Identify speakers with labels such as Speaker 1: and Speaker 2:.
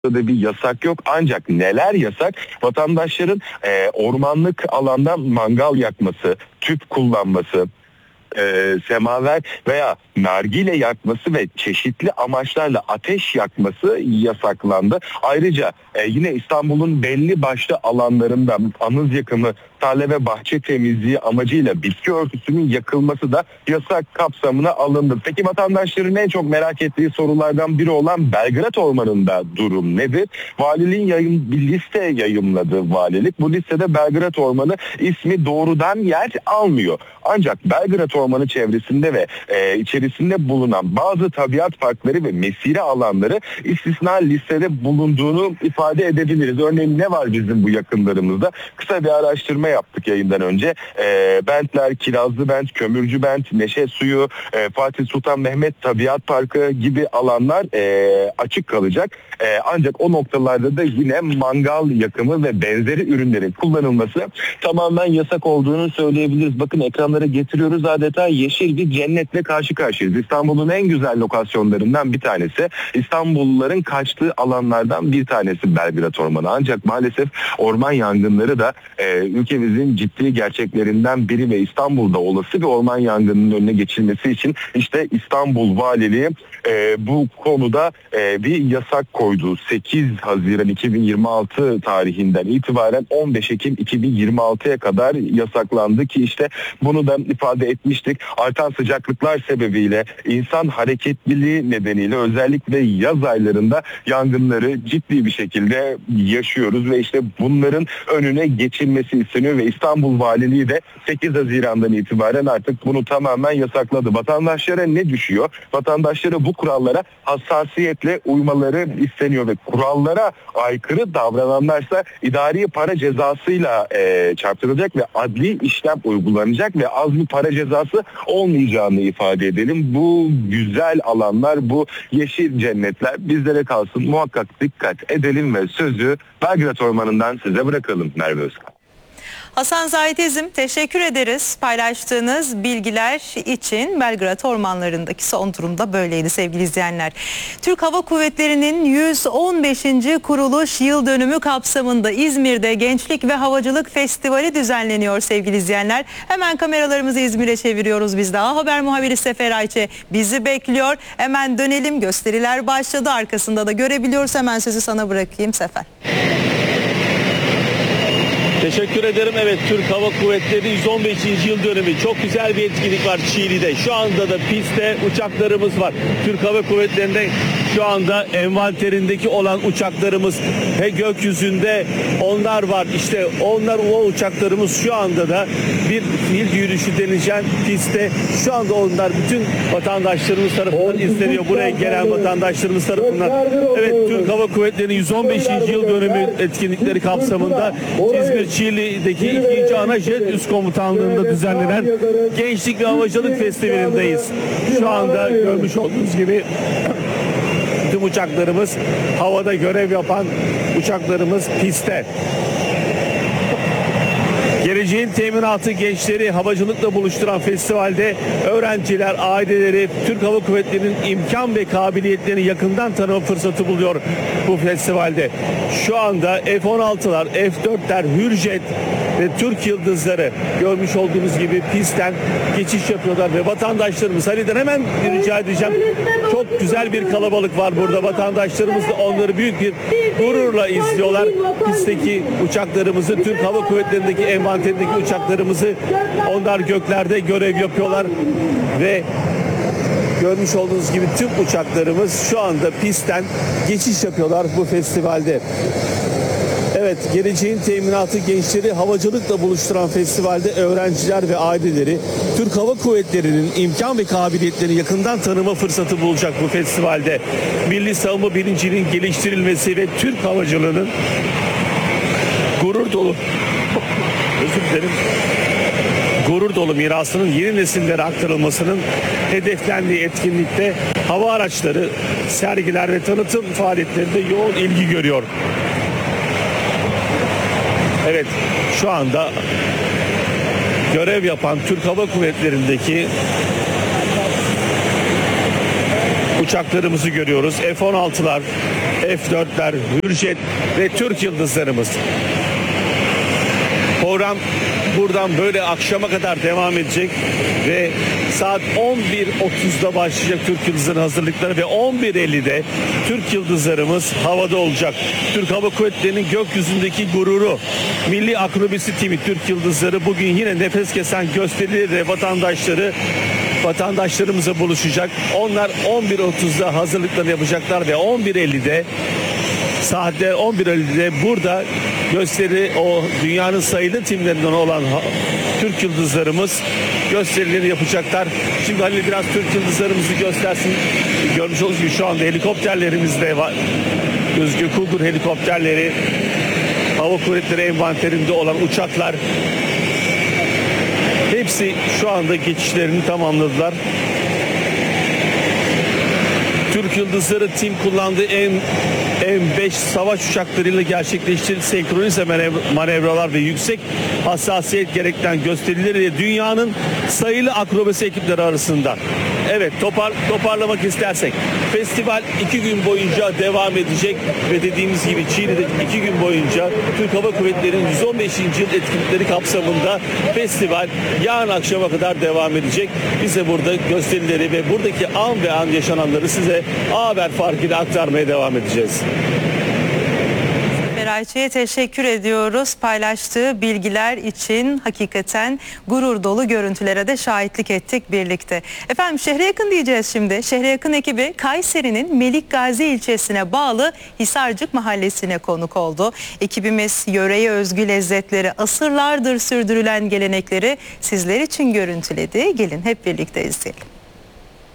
Speaker 1: da bir yasak yok. Ancak neler yasak? Vatandaşların ormanlık alanda mangal yakması, tüp kullanması, semaver veya nargile yakması ve çeşitli amaçlarla ateş yakması yasaklandı. Ayrıca yine İstanbul'un belli başlı alanlarında anız yakımı, tarla ve bahçe temizliği amacıyla bitki örtüsünün yakılması da yasak kapsamına alındı. Peki vatandaşların en çok merak ettiği sorulardan biri olan Belgrad Ormanı'nda durum nedir? Valiliğin bir liste yayımladı valilik. Bu listede Belgrad Ormanı ismi doğrudan yer almıyor. Ancak Belgrad Ormanı çevresinde ve içerisinde bulunan bazı tabiat parkları ve mesire alanları istisna listede bulunduğunu ifade edebiliriz. Örneğin ne var bizim bu yakınlarımızda? Kısa bir araştırma yaptık yayından önce. Bentler, Kirazlı Bent, Kömürcü Bent, Neşe Suyu, Fatih Sultan Mehmet Tabiat Parkı gibi alanlar açık kalacak. Ancak o noktalarda da yine mangal yakımı ve benzeri ürünlerin kullanılması tamamen yasak olduğunu söyleyebiliriz. Bakın ekranlara getiriyoruz, adeta yeşil bir cennetle karşı karşıyayız. İstanbul'un en güzel lokasyonlarından bir tanesi. İstanbulluların kaçtığı alanlardan bir tanesi Belgrad Ormanı. Ancak maalesef orman yangınları da ülkemizin ciddi gerçeklerinden biri ve İstanbul'da olası bir orman yangınının önüne geçilmesi için işte İstanbul Valiliği bu konuda bir yasak koydu. 8 Haziran 2026 tarihinden itibaren 15 Ekim 2026'ya kadar yasaklandı ki işte bunu da ifade etmiştik. Artan sıcaklıklar sebebiyle insan hareketliliği nedeniyle özellikle yaz aylarında yangınları ciddi bir şekilde yaşıyoruz ve işte bunların önüne geçilmesi isteniyor ve İstanbul Valiliği de 8 Haziran'dan itibaren artık bunu tamamen yasakladı. Vatandaşlara ne düşüyor? Vatandaşlara bu kurallara hassasiyetle uymaları isteniyor ve kurallara aykırı davrananlarsa idari para cezasıyla çarptırılacak ve adli işlem uygulanacak ve az bir para cezası olmayacağını ifade edelim. Bu güzel alanlar, bu yeşil cennetler bizlere kalsın. Muhakkak dikkat edelim ve sözü Belgrad Ormanı'ndan size bırakalım Merve Özkan.
Speaker 2: Hasan Zahitezm, teşekkür ederiz paylaştığınız bilgiler için. Belgrad ormanlarındaki son durumda böyleydi sevgili izleyenler. Türk Hava Kuvvetleri'nin 115. kuruluş yıl dönümü kapsamında İzmir'de Gençlik ve Havacılık Festivali düzenleniyor sevgili izleyenler. Hemen kameralarımızı İzmir'e çeviriyoruz biz de. Haber muhabiri Sefer Ayçe bizi bekliyor. Hemen dönelim, gösteriler başladı, arkasında da görebiliyoruz. Hemen sözü sana bırakayım Sefer.
Speaker 3: Teşekkür ederim. Evet, Türk Hava Kuvvetleri 115. yıl dönümü. Çok güzel bir etkinlik var Çiğli'de. Şu anda da pistte uçaklarımız var. Türk Hava Kuvvetleri'nde şu anda envanterindeki olan uçaklarımız ve gökyüzünde onlar var. İşte onlar, o uçaklarımız şu anda da bir fil yürüyüşü denilen pistte. Şu anda onlar bütün vatandaşlarımız tarafından izleniyor. Buraya gelen vatandaşlarımız tarafından. Evet, Türk Hava Kuvvetleri'nin 115. yıl dönümü etkinlikleri kapsamında İzmir Çiğli'deki 2. Anajet Üst Komutanlığı'nda düzenlenen Gençlik ve Havacılık Festivali'ndeyiz. Şu anda görmüş olduğunuz gibi tüm uçaklarımız havada görev yapan uçaklarımız pistte. Geleceğin teminatı gençleri havacılıkla buluşturan festivalde öğrenciler, aileleri Türk Hava Kuvvetleri'nin imkan ve kabiliyetlerini yakından tanıma fırsatı buluyor bu festivalde. Şu anda F-16'lar, F-4'ler, Hürjet ve Türk Yıldızları görmüş olduğunuz gibi pistten geçiş yapıyorlar ve vatandaşlarımız, Halil'den hemen rica edeceğim, çok güzel bir kalabalık var burada. Vatandaşlarımız da onları büyük bir gururla izliyorlar. Pistteki uçaklarımızı, Türk Hava Kuvvetleri'ndeki envanterindeki uçaklarımızı, onlar göklerde görev yapıyorlar ve görmüş olduğunuz gibi tüm uçaklarımız şu anda pistten geçiş yapıyorlar bu festivalde. Evet, geleceğin teminatı gençleri havacılıkla buluşturan festivalde öğrenciler ve aileleri Türk Hava Kuvvetleri'nin imkan ve kabiliyetlerini yakından tanıma fırsatı bulacak bu festivalde. Milli savunma bilincinin geliştirilmesi ve Türk havacılığının gurur dolu mirasının yeni nesillere aktarılmasının hedeflendiği etkinlikte hava araçları, sergiler ve tanıtım faaliyetlerinde yoğun ilgi görüyor. Evet, şu anda görev yapan Türk Hava Kuvvetleri'ndeki uçaklarımızı görüyoruz. F-16'lar, F-4'ler, Hürjet ve Türk yıldızlarımız. Program buradan böyle akşama kadar devam edecek ve saat 11.30'da başlayacak Türk Yıldızları'nın hazırlıkları ve 11.50'de Türk yıldızlarımız havada olacak. Türk Hava Kuvvetleri'nin gökyüzündeki gururu, milli akrobasi timi Türk Yıldızları bugün yine nefes kesen gösterileri vatandaşlarımıza buluşacak. Onlar 11.30'da hazırlıklarını yapacaklar ve 11.50'de saatler 11.50'de burada gösteri, o dünyanın sayılı timlerinden olan Türk yıldızlarımız gösterileri yapacaklar. Şimdi Halil biraz Türk yıldızlarımızı göstersin. Görmüş olduğunuz gibi şu anda helikopterlerimiz de var. Özgür Kulgur helikopterleri, Hava Kuvvetleri envanterinde olan uçaklar, hepsi şu anda geçişlerini tamamladılar. Türk Yıldızları tim kullandığı M5 savaş uçaklarıyla gerçekleştirdiği senkronize manevralar ve yüksek hassasiyet gerektiren gösterileri dünyanın sayılı akrobasi ekipleri arasında. Evet, toparlamak istersek festival 2 gün boyunca devam edecek ve dediğimiz gibi Çiğli'de 2 gün boyunca Türk Hava Kuvvetleri'nin 115. yıl etkinlikleri kapsamında festival yarın akşama kadar devam edecek. Biz de burada gösterileri ve buradaki an ve an yaşananları size haber farkıyla aktarmaya devam edeceğiz.
Speaker 2: Ayça'ya teşekkür ediyoruz. Paylaştığı bilgiler için hakikaten gurur dolu görüntülere de şahitlik ettik birlikte. Efendim şehre yakın diyeceğiz şimdi. Şehre yakın ekibi Kayseri'nin Melikgazi ilçesine bağlı Hisarcık mahallesine konuk oldu. Ekibimiz yöreye özgü lezzetleri, asırlardır sürdürülen gelenekleri sizler için görüntüledi. Gelin hep birlikte izleyelim.